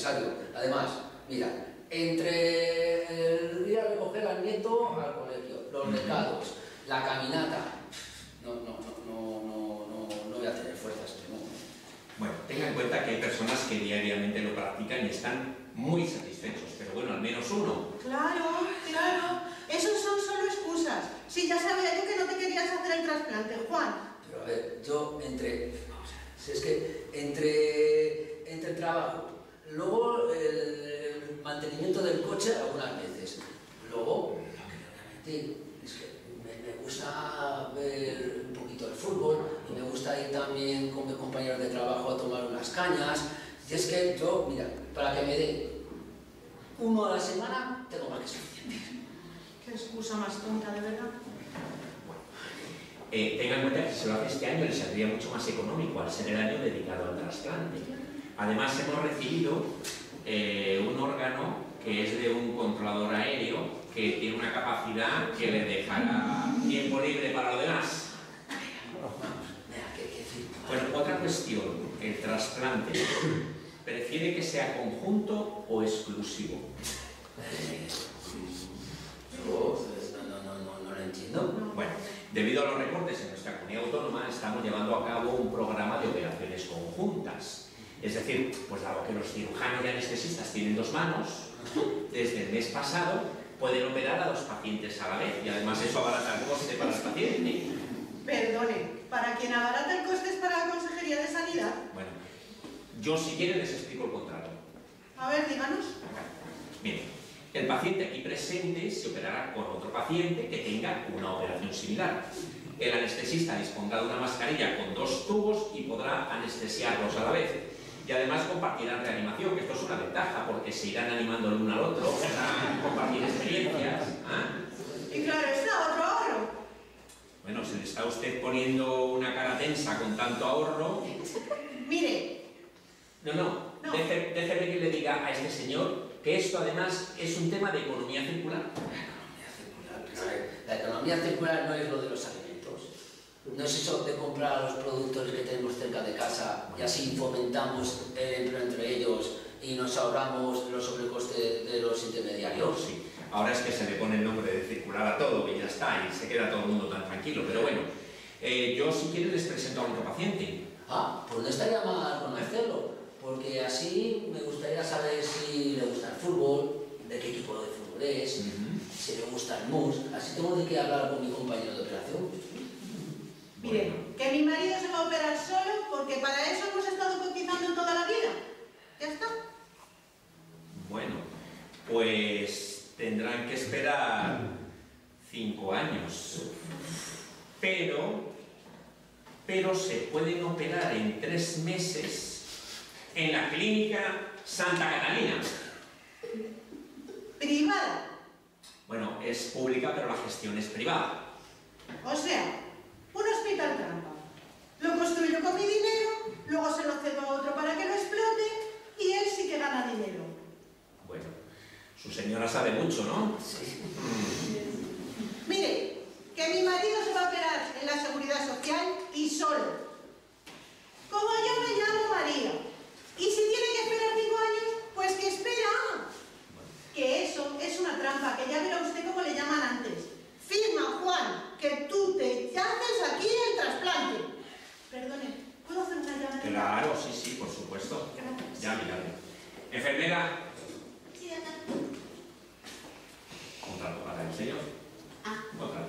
necesario. Además, mira, entre el ir a recoger al nieto al colegio, los recados, la caminata, no voy a tener fuerzas. No. Bueno, tenga en cuenta que hay personas que diariamente lo practican y están muy satisfechos, pero bueno, al menos uno. Claro, claro. Esos son solo excusas. Si ya sabía yo que no te querías hacer el trasplante, Juan. Pero a ver, yo entre el trabajo, luego el mantenimiento del coche algunas veces, luego, obviamente, es que me gusta ver un poquito el fútbol y me gusta ir también con mis compañeros de trabajo a tomar unas cañas. Y es que yo, mira, para que me dé uno a la semana, tengo más que suficiente. Qué excusa más tonta, de verdad. Tenga en cuenta que si lo hace este año le saldría mucho más económico al ser el año dedicado al trasplante. Además hemos recibido un órgano que es de un controlador aéreo que tiene una capacidad que le dejará tiempo libre para lo demás. Bueno, otra cuestión, el trasplante. ¿Prefiere que sea conjunto o exclusivo? No lo entiendo. Bueno, debido a los recortes en nuestra comunidad autónoma, estamos llevando a cabo un programa de operaciones conjuntas. Es decir, pues dado que los cirujanos y anestesistas tienen dos manos, desde el mes pasado pueden operar a dos pacientes a la vez y además eso abarata el coste para el paciente. Perdone, ¿para quien abarata el coste es para la Consejería de Sanidad? Bueno, yo si quieren les explico el contrato. A ver, díganos. Bien, el paciente aquí presente se operará con otro paciente que tenga una operación similar. El anestesista dispondrá de una mascarilla con dos tubos y podrá anestesiarlos a la vez. Y además compartirán reanimación, que esto es una ventaja, porque se irán animando el uno al otro, podrán compartir experiencias. Y claro, está otro ahorro. Bueno, se le está usted poniendo una cara tensa con tanto ahorro. Mire. No. Déjeme que le diga a este señor que esto además es un tema de economía circular. La economía circular no es lo de los alimentos. No es eso de comprar los productos que tenemos cerca de casa y así fomentamos el empleo entre ellos y nos ahorramos los sobrecostes de los intermediarios. Sí. Ahora es que se le pone el nombre de circular a todo y ya está, y se queda todo el mundo tan tranquilo. Pero bueno, yo si quiere les presento a otro paciente. Pues no estaría mal conocerlo, porque así me gustaría saber si le gusta el fútbol, de qué equipo de fútbol es, si le gusta el mus. Así tengo de qué hablar con mi compañero de operación. Mire, que mi marido se va a operar solo porque para eso hemos estado cotizando toda la vida. Ya está. Bueno, pues tendrán que esperar 5 años. Pero se pueden operar en 3 meses en la clínica Santa Catalina. ¿Privada? Bueno, es pública, pero la gestión es privada. O sea, un hospital trampa. Lo construyo con mi dinero, luego se lo cedo a otro para que lo explote y él sí que gana dinero. Bueno, su señora sabe mucho, ¿no? Sí. Mire, que mi marido se va a operar en la Seguridad Social y solo. Como yo me llamo María. Y si tiene que esperar 5 años, pues que espera. Que eso es una trampa, que ya verá usted cómo le llaman antes. Firma, Juan, que tú te haces aquí el trasplante. Perdone, ¿puedo hacer una llamada? Claro, sí, por supuesto. Gracias. Ya, mirad. Enfermera. Sí, acá. Contrato para el señor. Contrato.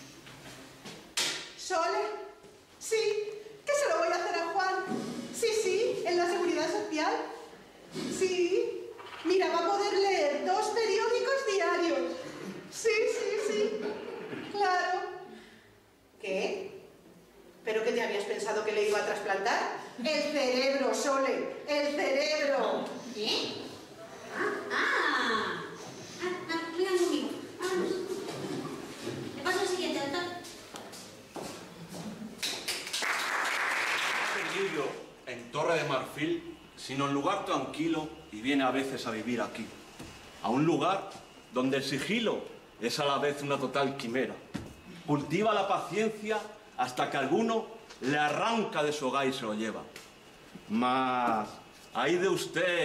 ¿Sole? Sí, que se lo voy a hacer a Juan. Sí, en la Seguridad Social. Sí. Mira, va a poder leer 2 periódicos diarios. Sí. Claro. ¿Qué? ¿Pero qué te habías pensado que le iba a trasplantar? El cerebro, Sole, el cerebro. ¿Qué? Vengan conmigo, vámonos. Le paso al siguiente, doctor. No he venido en Torre de Marfil, sino en lugar tranquilo y viene a veces a vivir aquí. A un lugar donde el sigilo es a la vez una total quimera. Cultiva la paciencia hasta que alguno le arranca de su hogar y se lo lleva. Mas, ay de usted,